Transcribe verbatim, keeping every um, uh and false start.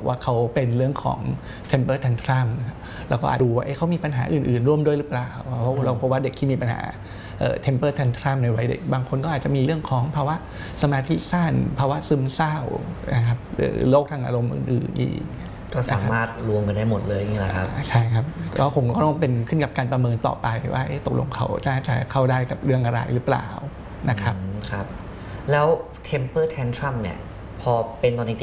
ว่าเขาเป็นเรื่องของ temper tantrum แล้วก็ดูว่าเขามีปัญหาอื่นๆร่วมด้วยหรือเปล่าเพราะเราพบว่าเด็กที่มีปัญหาtemper tantrum ในวัยเด็กบางคนก็อาจจะมีเรื่องของภาวะสมาธิสั้นภาวะซึมเศร้านะครับหรือโรคทางอารมณ์อื่นๆอีกก็สามารถรวมกันได้หมดเลยนี่แหละครับใช่ครับก็คงต้องเป็นขึ้นกับการประเมินต่อไปว่าตกลงเขาจะจะเข้าได้กับเรื่องอะไรหรือเปล่านะครับครับแล้ว temper tantrum เนี่ยพอเป็นตอนเด็ก